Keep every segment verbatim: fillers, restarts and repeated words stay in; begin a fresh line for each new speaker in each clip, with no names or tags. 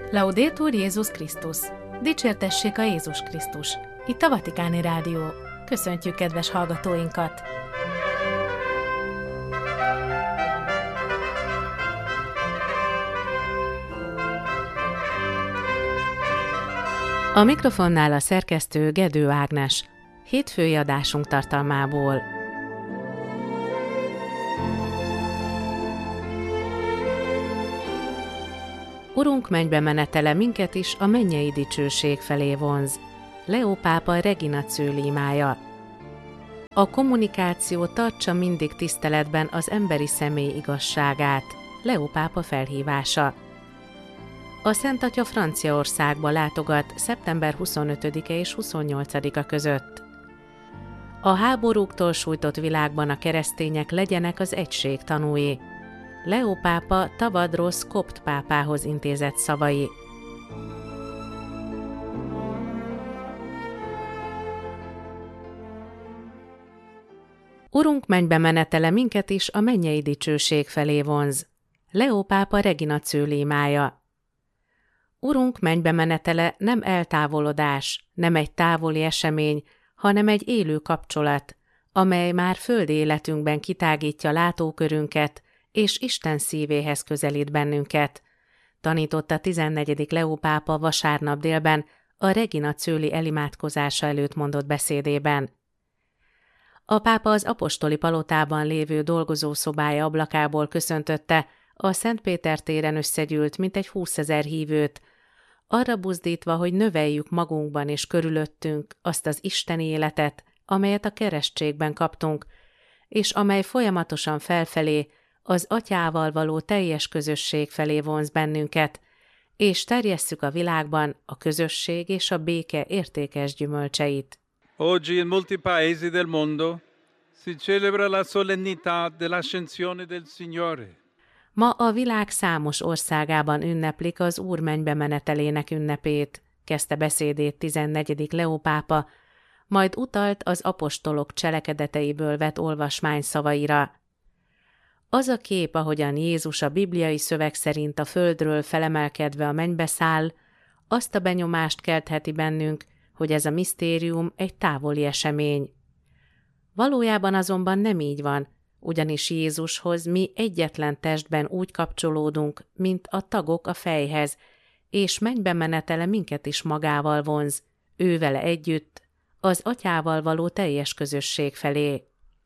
Laudetur Jézus Krisztus! Dicsértessék a Jézus Krisztus! Itt a Vatikáni Rádió. Köszöntjük kedves hallgatóinkat! A mikrofonnál a szerkesztő Gedő Ágnes. Hétfői adásunk tartalmából. Urunk mennybe menetele minket is a mennyei dicsőség felé vonz. Leó pápa Regina Coeli imája. A kommunikáció tartsa mindig tiszteletben az emberi személy igazságát. Leó pápa felhívása. A Szent Atya Franciaországba látogat szeptember huszonötödike és huszonnyolcadika között. A háborúktól sújtott világban a keresztények legyenek az egység tanúi. Leó pápa Tavadrosz kopt pápához intézett szavai. Urunk mennybe menetele minket is a mennyei dicsőség felé vonz. Leó pápa Regina Coeli imája. Urunk mennybe menetele nem eltávolodás, nem egy távoli esemény, hanem egy élő kapcsolat, amely már földi életünkben kitágítja látókörünket, és Isten szívéhez közelít bennünket, tanította tizennegyedik Leó pápa vasárnap délben a Regina Coeli elimádkozása előtt mondott beszédében. A pápa az apostoli palotában lévő dolgozószobája ablakából köszöntötte a Szent Péter téren összegyűlt mintegy húszezer hívőt, arra buzdítva, hogy növeljük magunkban és körülöttünk azt az isteni életet, amelyet a keresztségben kaptunk, és amely folyamatosan felfelé, az Atyával való teljes közösség felé vonz bennünket, és terjesszük a világban a közösség és a béke értékes gyümölcseit.
Oggi in molti paesi del mondo si celebra la solennità dell'ascensione del Signore.
Ma a világ számos országában ünneplik az Úr mennybe menetelének ünnepét, kezdte beszédét tizennegyedik Leó pápa, majd utalt az apostolok cselekedeteiből vett olvasmány szavaira. Az a kép, ahogyan Jézus a bibliai szöveg szerint a földről felemelkedve a mennybe száll, azt a benyomást keltheti bennünk, hogy ez a misztérium egy távoli esemény. Valójában azonban nem így van, ugyanis Jézushoz mi egyetlen testben úgy kapcsolódunk, mint a tagok a fejhez, és mennybe menetele minket is magával vonz, ővele együtt, az Atyával való teljes közösség felé.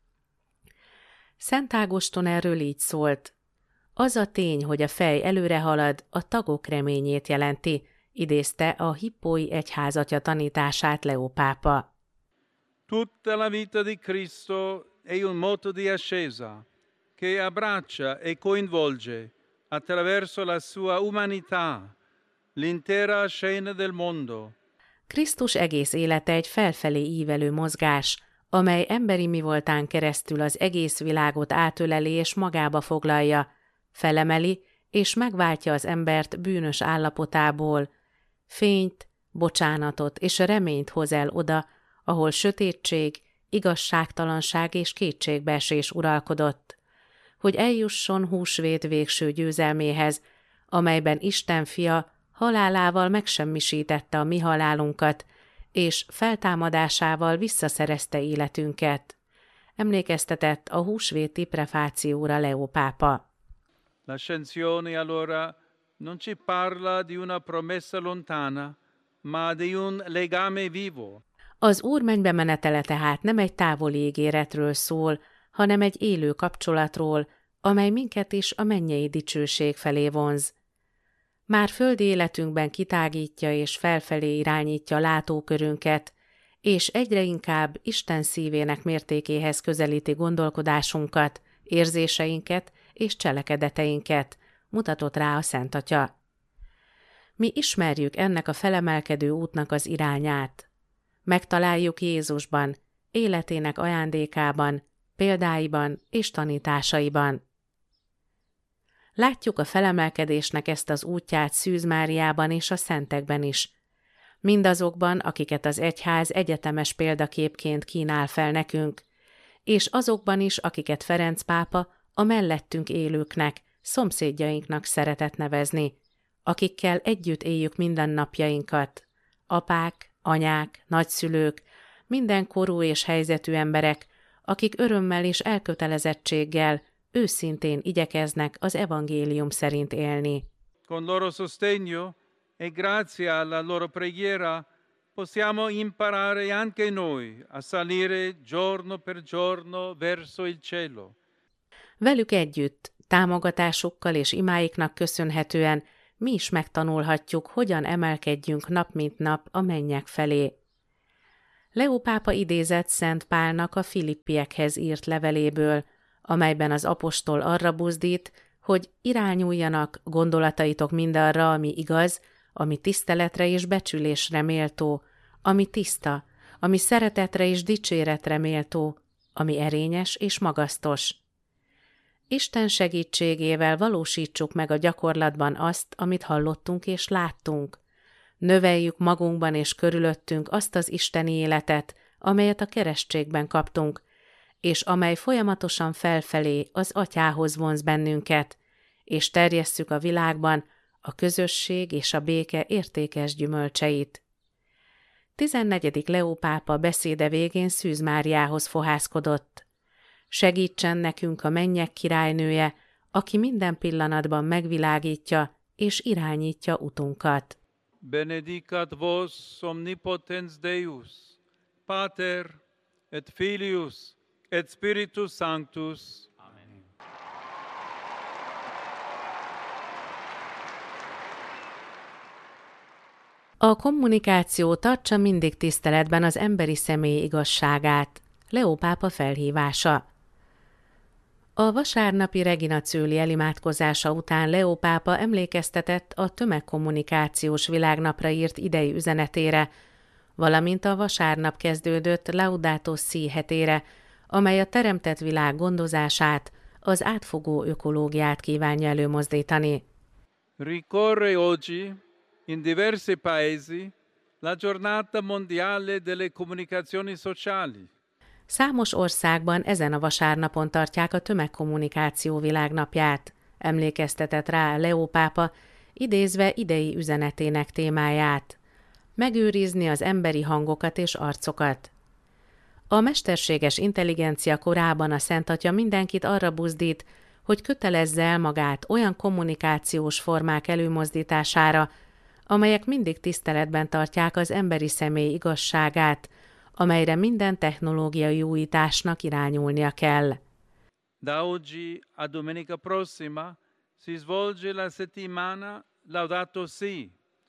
Szent Ágoston erről így szólt. Az a tény, hogy a fej előre halad, a tagok reményét jelenti, idézte a hippói egyházatya tanítását Leó pápa.
Tutta la vita di Cristo è un moto di ascesa che abbraccia e coinvolge attraverso la sua umanità l'intera scena del mondo.
Krisztus egész élete egy felfelé ívelő mozgás, amely emberi mi voltán keresztül az egész világot átöleli és magába foglalja, felemeli és megváltja az embert bűnös állapotából, fényt, bocsánatot és reményt hoz el oda, ahol sötétség, igazságtalanság és kétségbeesés uralkodott, hogy eljusson húsvét végső győzelméhez, amelyben Isten fia halálával megsemmisítette a mi halálunkat, és feltámadásával visszaszerezte életünket. Emlékeztetett a húsvéti prefációra Leó pápa.
L'ascensione allora non ci parla di una promessa lontana, ma di un legame vivo.
Az Úr mennybe menetele tehát nem egy távoli ígéretről szól, hanem egy élő kapcsolatról, amely minket is a mennyei dicsőség felé vonz. Már földi életünkben kitágítja és felfelé irányítja látókörünket, és egyre inkább Isten szívének mértékéhez közelíti gondolkodásunkat, érzéseinket és cselekedeteinket, mutatott rá a Szent Atya. Mi ismerjük ennek a felemelkedő útnak az irányát. Megtaláljuk Jézusban, életének ajándékában, példáiban és tanításaiban. Látjuk a felemelkedésnek ezt az útját Szűz Máriában és a szentekben is. Mindazokban, akiket az egyház egyetemes példaképként kínál fel nekünk, és azokban is, akiket Ferenc pápa a mellettünk élőknek, szomszédjainknak szeretett nevezni, akikkel együtt éljük mindennapjainkat, apák, anyák, nagyszülők, minden korú és helyzetű emberek, akik örömmel és elkötelezettséggel őszintén igyekeznek az evangélium szerint élni.
Con loro sostegno e grazie alla loro preghiera possiamo imparare anche noi a salire giorno per giorno verso il cielo.
Velük együtt, támogatásukkal és imáiknak köszönhetően mi is megtanulhatjuk, hogyan emelkedjünk nap mint nap a mennyek felé. Leó pápa idézett Szent Pálnak a Filippiekhez írt leveléből, amelyben az apostol arra buzdít, hogy irányuljanak gondolataitok mindarra, ami igaz, ami tiszteletre és becsülésre méltó, ami tiszta, ami szeretetre és dicséretre méltó, ami erényes és magasztos. Isten segítségével valósítsuk meg a gyakorlatban azt, amit hallottunk és láttunk. Növeljük magunkban és körülöttünk azt az isteni életet, amelyet a keresztségben kaptunk, és amely folyamatosan felfelé az Atyához vonz bennünket, és terjesszük a világban a közösség és a béke értékes gyümölcseit. tizennegyedik Leó pápa beszéde végén Szűz Máriához fohászkodott. Segítsen nekünk a mennyek királynője, aki minden pillanatban megvilágítja és irányítja utunkat.
Benedicat vos omnipotens Deus, Pater et Filius et Spiritus Sanctus. Amen.
A kommunikáció tartsa mindig tiszteletben az emberi személy igazságát. Leó pápa felhívása. A vasárnapi Regina Coeli elimádkozása után Leó pápa emlékeztetett a tömegkommunikációs világnapra írt idei üzenetére, valamint a vasárnap kezdődött Laudato Si hetére, amely a teremtett világ gondozását, az átfogó ökológiát kívánja előmozdítani.
Ricorre oggi in diversi paesi la giornata mondiale delle comunicazioni sociali.
Számos országban ezen a vasárnapon tartják a tömegkommunikáció világnapját, emlékeztetett rá Leó pápa, idézve idei üzenetének témáját. Megőrizni az emberi hangokat és arcokat. A mesterséges intelligencia korában a Szent Atya mindenkit arra buzdít, hogy kötelezze el magát olyan kommunikációs formák előmozdítására, amelyek mindig tiszteletben tartják az emberi személy igazságát, amelyre minden technológiai újításnak irányulnia kell.
Da oggi a domenica prossima si svolge la settimana Laudato Si.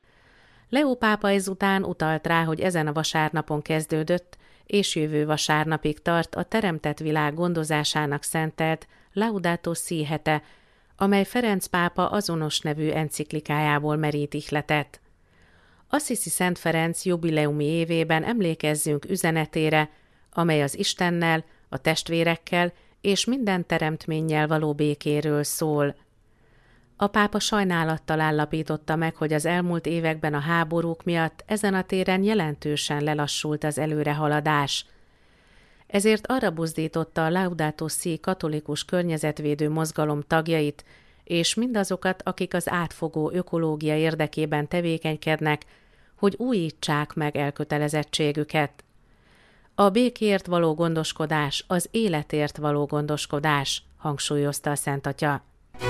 Leó pápa ezután utalt rá, hogy ezen a vasárnapon kezdődött, és jövő vasárnapig tart a teremtett világ gondozásának szentelt Laudato Si hete, amely Ferenc pápa azonos nevű enciklikájából merít ihletet. Assisi Szent Ferenc jubileumi évében emlékezzünk üzenetére, amely az Istennel, a testvérekkel és minden teremtménnyel való békéről szól. A pápa sajnálattal állapította meg, hogy az elmúlt években a háborúk miatt ezen a téren jelentősen lelassult az előrehaladás. Ezért arra buzdította a Laudato Si katolikus környezetvédő mozgalom tagjait, és mindazokat, akik az átfogó ökológia érdekében tevékenykednek, hogy újítsák meg elkötelezettségüket. A békért való gondoskodás, az életért való gondoskodás, hangsúlyozta a Szent Atya.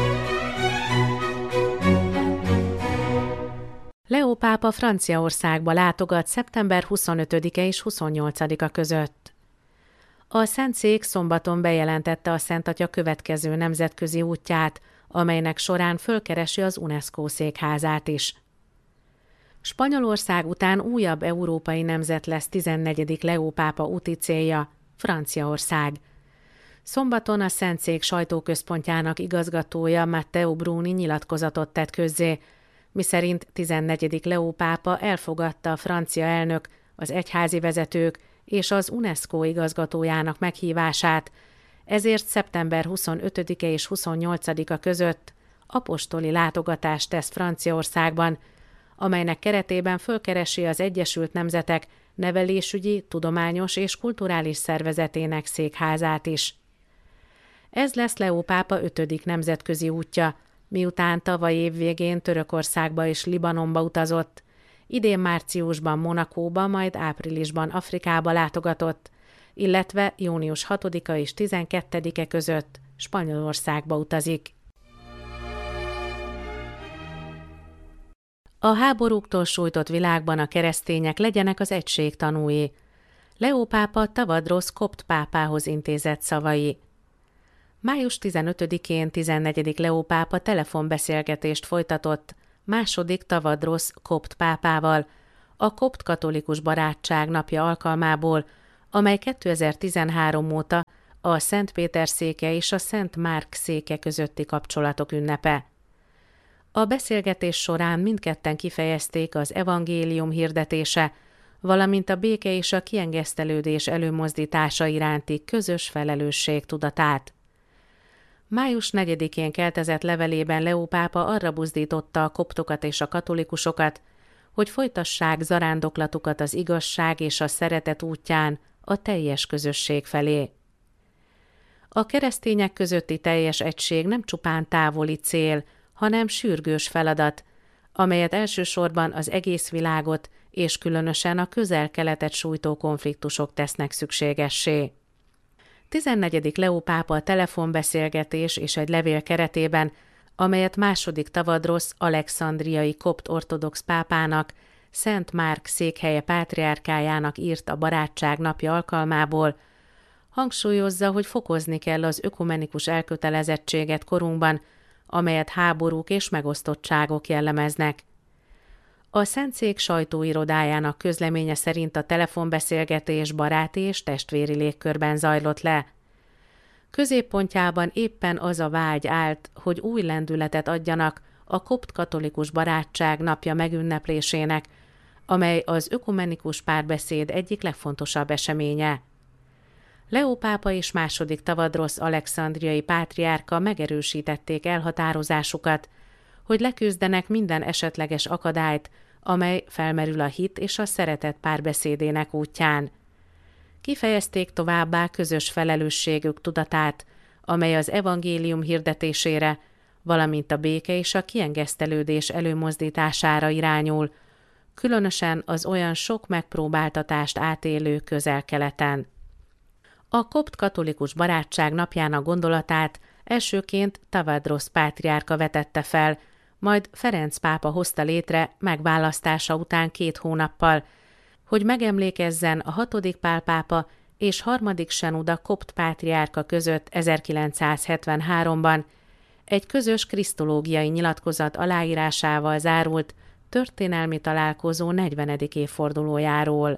Leó pápa Franciaországba látogat szeptember huszonötödike és huszonnyolcadika között. A Szentszék szombaton bejelentette a Szent Atya következő nemzetközi útját, amelynek során fölkeresi az UNESCO székházát is. Spanyolország után újabb európai nemzet lesz tizennegyedik Leó pápa úti célja, Franciaország. Szombaton a Szentszék sajtóközpontjának igazgatója Matteo Bruni nyilatkozatot tett közzé, miszerint tizennegyedik Leó pápa elfogadta a francia elnök, az egyházi vezetők és az UNESCO igazgatójának meghívását, ezért szeptember huszonötödike és huszonnyolcadika között apostoli látogatást tesz Franciaországban, amelynek keretében fölkeresi az Egyesült Nemzetek nevelésügyi, tudományos és kulturális szervezetének székházát is. Ez lesz Leó pápa ötödik nemzetközi útja, Miután tavaly év végén Törökországba és Libanonba utazott, idén márciusban Monakóba, majd áprilisban Afrikába látogatott, illetve június hatodika és tizenkettedike között Spanyolországba utazik. A háborúktól sújtott világban a keresztények legyenek az egység tanúi. Leó pápa Tavadrosz kopt pápához intézett szavai. május tizenötödikén tizennegyedik Leó pápa telefonbeszélgetést folytatott második Tavadrosz kopt pápával a kopt katolikus barátság napja alkalmából, amely kétezer-tizenhárom óta a Szent Péter széke és a Szent Márk széke közötti kapcsolatok ünnepe. A beszélgetés során mindketten kifejezték az evangélium hirdetése, valamint a béke és a kiengesztelődés előmozdítása iránti közös felelősség tudatát. május negyedikén keltezett levelében Leó pápa arra buzdította a koptokat és a katolikusokat, hogy folytassák zarándoklatukat az igazság és a szeretet útján a teljes közösség felé. A keresztények közötti teljes egység nem csupán távoli cél, hanem sürgős feladat, amelyet elsősorban az egész világot és különösen a közel-keletet sújtó konfliktusok tesznek szükségessé. tizennegyedik Leó pápa a telefonbeszélgetés és egy levél keretében, amelyet második Tavadrosz alexandriai kopt ortodox pápának, Szent Márk székhelye pátriárkájának írt a barátság napja alkalmából, hangsúlyozza, hogy fokozni kell az ökumenikus elkötelezettséget korunkban, amelyet háborúk és megosztottságok jellemeznek. A Szentszék sajtóirodájának közleménye szerint a telefonbeszélgetés baráti és testvéri légkörben zajlott le. Középpontjában éppen az a vágy állt, hogy új lendületet adjanak a kopt katolikus barátság napja megünneplésének, amely az ökumenikus párbeszéd egyik legfontosabb eseménye. Leó pápa és második Tavadrosz alexandriai pátriárka megerősítették elhatározásukat, hogy leküzdenek minden esetleges akadályt, amely felmerül a hit és a szeretet párbeszédének útján. Kifejezték továbbá közös felelősségük tudatát, amely az evangélium hirdetésére, valamint a béke és a kiengesztelődés előmozdítására irányul, különösen az olyan sok megpróbáltatást átélő Közel-Keleten. A kopt katolikus barátság napjának gondolatát elsőként Tavadrosz pátriárka vetette fel, majd Ferenc pápa hozta létre megválasztása után két hónappal, hogy megemlékezzen a hatodik Pál pápa és harmadik Senoda kopt pátriárka között ezerkilencszázhetvenháromban egy közös krisztológiai nyilatkozat aláírásával zárult történelmi találkozó negyvenedik évfordulójáról.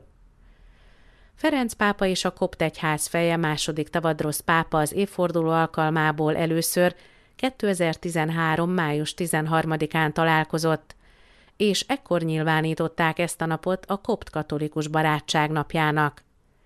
Ferenc pápa és a kopt egyház feje második Tavadrosz pápa az évforduló alkalmából először kétezer-tizenhárom. május tizenharmadikán találkozott, és ekkor nyilvánították ezt a napot a kopt katolikus barátság napjának.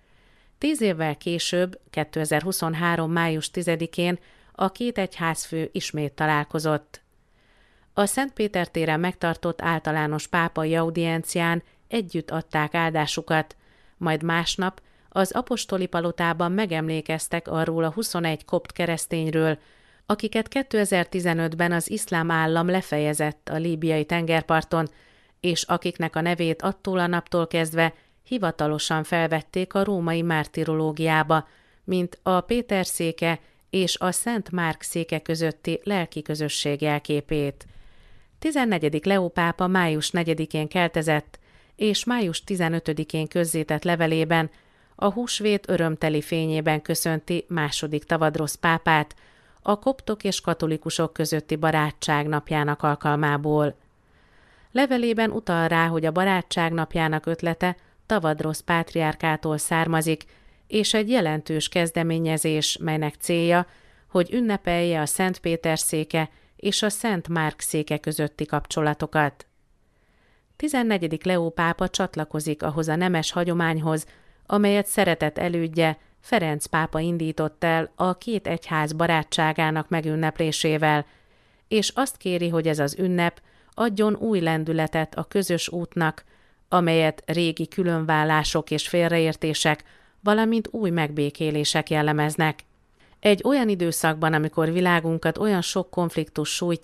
Tíz évvel később, kétezer-huszonhárom. május tizedikén a két egyházfő ismét találkozott. A Szent Péter téren megtartott általános pápai audiencián együtt adták áldásukat, majd másnap az apostoli palotában megemlékeztek arról a huszonegy kopt keresztényről, akiket kétezer-tizenötben az iszlám állam lefejezett a líbiai tengerparton, és akiknek a nevét attól a naptól kezdve hivatalosan felvették a római mártirológiába, mint a Péter széke és a Szent Márk széke közötti lelki közösség jelképét. tizennegyedik Leó pápa május negyedikén keltezett, és május tizenötödikén közzétett levelében a húsvét örömteli fényében köszönti második Tavadrosz pápát a koptok és katolikusok közötti barátság napjának alkalmából. Levelében utal rá, hogy a barátság napjának ötlete Tavadrosz pátriárkától származik, és egy jelentős kezdeményezés, melynek célja, hogy ünnepelje a Szent Péter széke és a Szent Márk széke közötti kapcsolatokat. tizennegyedik Leó pápa csatlakozik ahhoz a nemes hagyományhoz, amelyet szeretett elődje Ferenc pápa indított el a két egyház barátságának megünneplésével, és azt kéri, hogy ez az ünnep adjon új lendületet a közös útnak, amelyet régi különvállások és félreértések, valamint új megbékélések jellemeznek. Egy olyan időszakban, amikor világunkat olyan sok konfliktus sújtja,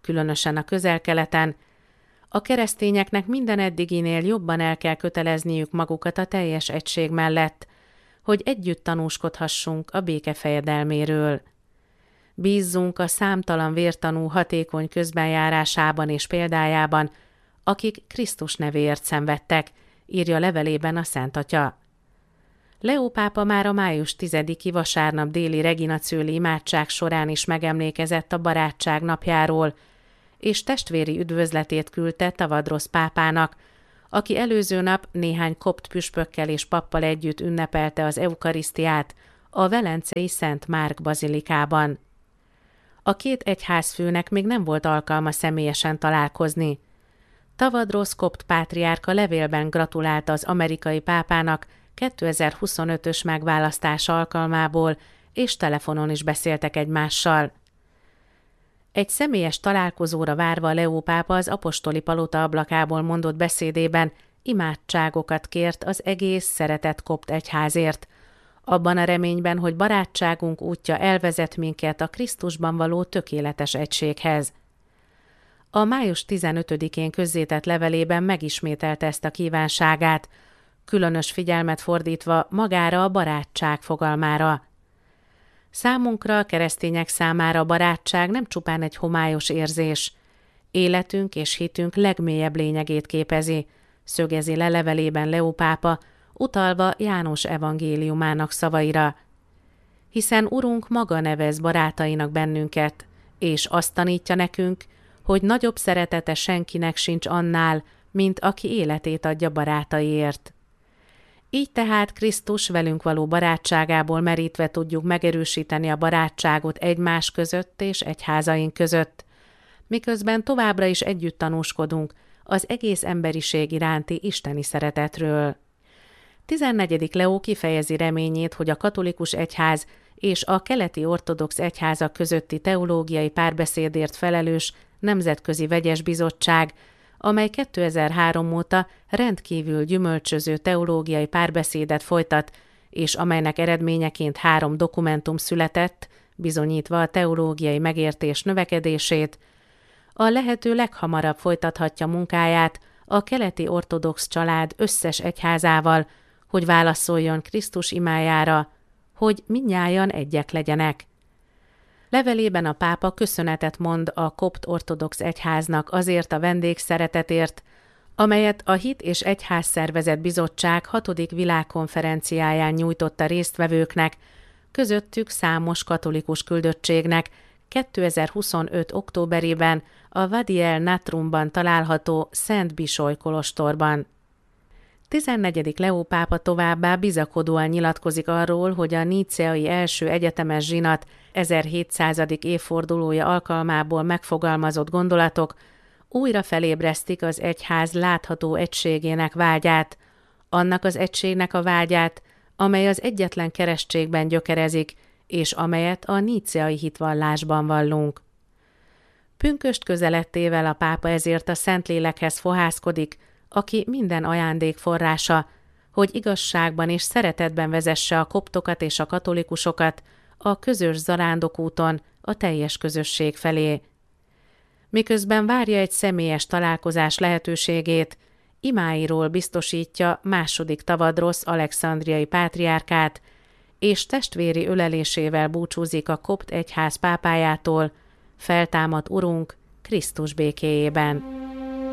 különösen a Közel-Keleten, a keresztényeknek minden eddiginél jobban el kell kötelezniük magukat a teljes egység mellett, hogy együtt tanúskodhassunk a béke fejedelméről. Bízzunk a számtalan vértanú hatékony közbenjárásában és példájában, akik Krisztus nevéért szenvedtek, írja levelében a Szent Atya. Leó pápa már a május tizediki vasárnap déli Regina-Coeli imádság során is megemlékezett a barátság napjáról, és testvéri üdvözletét küldte Tavadrosz pápának, aki előző nap néhány kopt püspökkel és pappal együtt ünnepelte az eukarisztiát a velencei Szent Márk bazilikában. A két egyházfőnek még nem volt alkalma személyesen találkozni. Tavadrosz kopt pátriárka levélben gratulálta az amerikai pápának kétezer-huszonötös megválasztás alkalmából, és telefonon is beszéltek egymással. Egy személyes találkozóra várva Leó pápa az apostoli palota ablakából mondott beszédében imádságokat kért az egész szeretett kopt egyházért, abban a reményben, hogy barátságunk útja elvezet minket a Krisztusban való tökéletes egységhez. A május tizenötödikén közzétett levelében megismételte ezt a kívánságát, különös figyelmet fordítva magára a barátság fogalmára. Számunkra, a keresztények számára a barátság nem csupán egy homályos érzés, életünk és hitünk legmélyebb lényegét képezi, szögezi le levelében Leó pápa, utalva János evangéliumának szavaira. Hiszen Urunk maga nevez barátainak bennünket, és azt tanítja nekünk, hogy nagyobb szeretete senkinek sincs annál, mint aki életét adja barátaiért. Így tehát Krisztus velünk való barátságából merítve tudjuk megerősíteni a barátságot egymás között és egyházaink között, miközben továbbra is együtt tanúskodunk az egész emberiség iránti isteni szeretetről. tizennegyedik Leó kifejezi reményét, hogy a katolikus egyház és a keleti ortodox egyházak közötti teológiai párbeszédért felelős nemzetközi vegyes bizottság, amely kétezer-három óta rendkívül gyümölcsöző teológiai párbeszédet folytat, és amelynek eredményeként három dokumentum született, bizonyítva a teológiai megértés növekedését, a lehető leghamarabb folytathatja munkáját a keleti ortodox család összes egyházával, hogy válaszoljon Krisztus imájára, hogy mindnyájan egyek legyenek. Levelében a pápa köszönetet mond a kopt ortodox egyháznak azért a vendégszeretetért, amelyet a Hit és Egyház Szervezet Bizottság hatodik világkonferenciáján nyújtott a résztvevőknek, közöttük számos katolikus küldöttségnek kétezer-huszonöt októberében a Wadi el Natrumban található Szent Bisoly kolostorban. tizennegyedik Leó pápa továbbá bizakodóan nyilatkozik arról, hogy a níceai első egyetemes zsinat ezerhétszázadik évfordulója alkalmából megfogalmazott gondolatok újra felébresztik az egyház látható egységének vágyát, annak az egységnek a vágyát, amely az egyetlen keresztségben gyökerezik, és amelyet a níceai hitvallásban vallunk. Pünkösd közelettével a pápa ezért a Szentlélekhez fohászkodik, aki minden ajándék forrása, hogy igazságban és szeretetben vezesse a koptokat és a katolikusokat a közös zarándokúton a teljes közösség felé. Miközben várja egy személyes találkozás lehetőségét, imáiról biztosítja második Tavadrosz alexandriai pátriárkát, és testvéri ölelésével búcsúzik a kopt egyház pápájától, feltámadt Urunk Krisztus békéjében.